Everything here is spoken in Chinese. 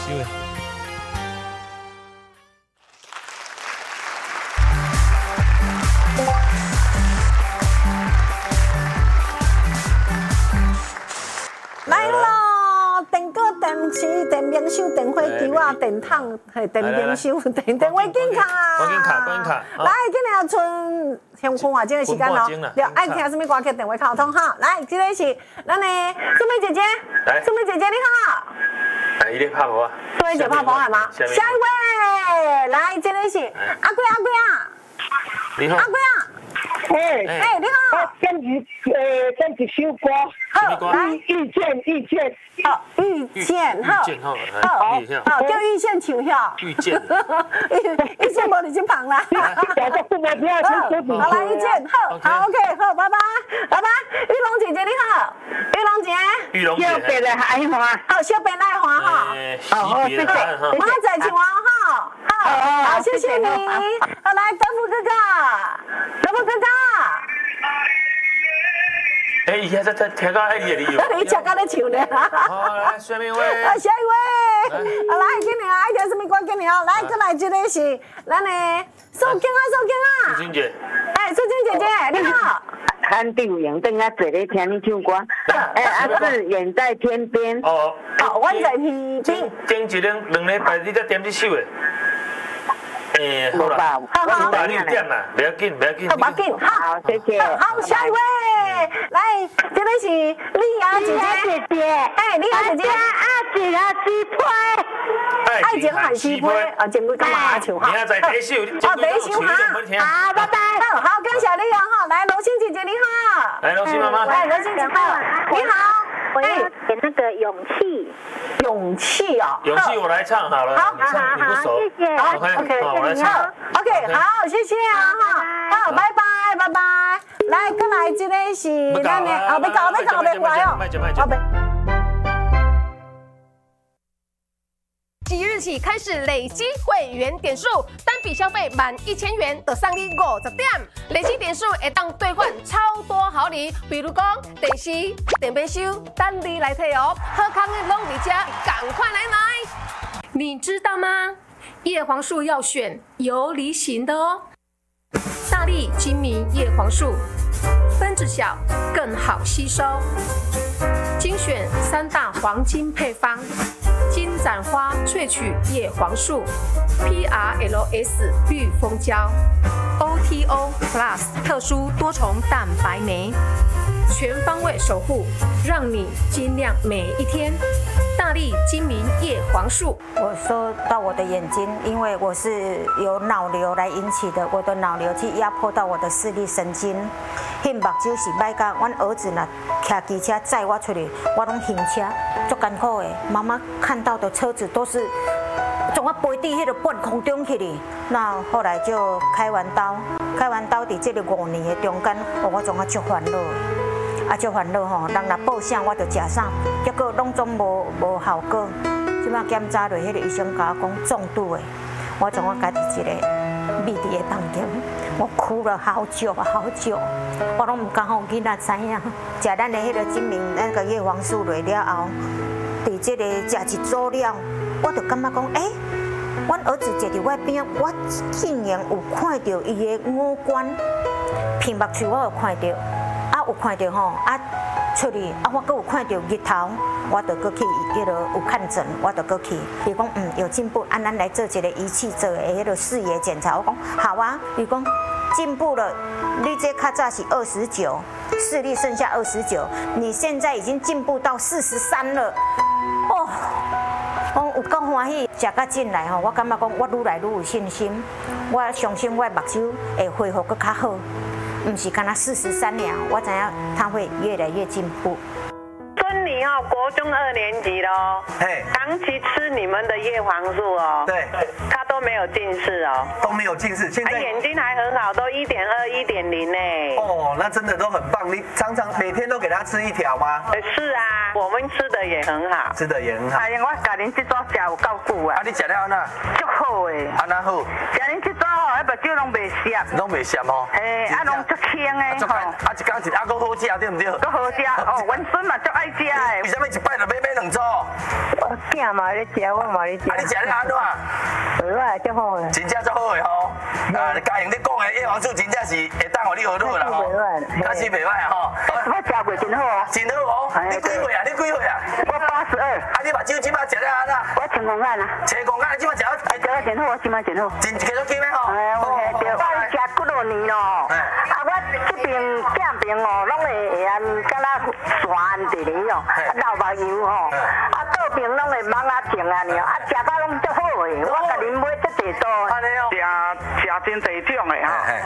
收的。 来咯，电锅、电池、电冰箱、电火球啊、电筒、电冰箱、电话机卡。 关键卡。 来，今日也剩上看话这个时间咯。对，爱听什么歌曲，电话卡通哈。来，这个是咱的苏梅姐姐。苏梅姐姐你好。 哎，伊咧拍无啊？ 苏梅姐拍无系嘛？下一位，来，这个是阿贵啊。 你好。 阿贵啊。哎，你好。 跟一首歌。 好，来， 遇见。 好，遇见，好，叫遇见唱遐。 遇见无你就旁啦。好，来遇见，好 ，OK， 好，拜拜。玉龙姐姐你好， 玉龙姐。 小白的海花。 好，小白来花哈。 好，谢谢。 马仔青蛙哈，好，谢谢你。好，来德福哥哥。 哎，伊遐在听到迄个理由。 你吃到咧唱咧。 好，来下面一位。 下一位。来，今年爱听什么歌？今年来，再来这个是咱的苏静啊。 苏静姐。 哎，苏静姐姐你好。 韩定永等下坐咧听你唱歌。是远在天边。 哦。 好，我在天边。 前2礼拜你才点这首的。好啦，我你有点啦，不要紧。 好， 谢谢。 好，下一位，来，这个是丽雅姐姐。哎，丽雅姐姐，爱情还是配，啊，前面干嘛唱哈？ 明仔载第一首， 第一首哈。好，拜拜。好，感谢你哈。来，罗欣姐姐你好。 来，罗欣妈妈。 来，罗欣姐姐你好。 我要点那个勇气。 勇气哦。 勇气我来唱好了。好，你不熟。 谢谢。 好 ，OK， 我来唱。 OK， 好，谢谢啊哈。好，拜拜。来，再来这个是咱的，要搞来哦。 即日起开始累积会员点数，单笔消费满1000元就送你50点，累积点数会当兑换超多好礼，比如讲电视、电冰箱，等你来摕哦。好康的拢在这，赶快来买！你知道吗？叶黄素要选有梨型的哦。大粒精明叶黄素，分子小，更好吸收。精选3大黄金配方：金盏花萃取叶黄素、PRLS 绿蜂胶、OTO Plus 特殊多重蛋白酶，全方位守护，让你晶亮每一天。大粒精明叶黄素。 我说到我的眼睛，因为我是由脑瘤来引起的，我的脑瘤去压迫到我的视力神经。迄目睭是歹到，阮儿子若骑机车载我出去，我拢晕车，足艰苦的。妈妈看到的车子都是从我飞伫迄个半空中去哩。那后来就开完刀伫这个5年的中间，我总啊足烦恼的。足烦恼吼，人若报啥我就食啥，结果拢总无效果。即摆检查落，迄个医生甲我讲中毒的，我从我家己一个秘伫的当中，我哭了好久，我拢唔敢互囡仔知影。食咱的迄个精明那个叶黄素落了后，伫这个食一组了，我就感觉讲，阮儿子坐伫我边，我竟然有看到伊的五官，屏目处我有看到。有看到吼，出去我阁有看到日头，我就阁去迄个有看诊，我就阁去。伊讲有进步，咱来做一个仪器做的迄个视野检查。我讲好啊，伊讲进步了，你这较早是29，视力剩下29，你现在已经进步到43了。哦，我有够欢喜，食到进来吼，我感觉讲我愈来愈有信心，我相信我目睭会恢复阁较好。不是干那43年，我知影他会越来越进步。 孙女哦，国中2年级咯，长期吃你们的叶黄素哦， 对， 他都没有近视哦， 都没有近视，现在眼睛还很好，都1.2、1.0呢。 哦，那真的都很棒。你常常每天都给他吃1条吗？ 是啊，我们吃的也很好， 吃的也很好。 哎呀，我家恁这组食有够久啊。 你食了安那？ 足好诶。 安那好？ 食恁这组吼，迄目睭拢袂涩。 拢袂涩哦。 拢足轻诶。 足轻，一工一搁好食对唔对？ 搁好食哦，阮孙嘛足爱食诶。 为什么一摆就买2组？ 囝嘛咧食，我嘛咧食。 啊，你食咧安怎？ 袂歹，足好诶。 真正足好诶吼！啊，嘉颖你讲诶叶黄素真正是会当互你学好啦吼。假是袂歹啊吼。 我食过真好啊。 真好哦。你几岁啊？你几岁啊？ 我82。 啊，你目睭即摆食咧安怎？ 我青光眼啊。 青光眼，即摆食我真好，我即摆真好。 真继续金诶吼。 对，我食几多年咯。啊，我这边正边哦，拢会安敢若山地里哦，老目油吼，啊倒边拢会芒啊净啊呢，啊食到拢足好诶，我甲恁买足济多。 安尼哦。 食真济种诶吼，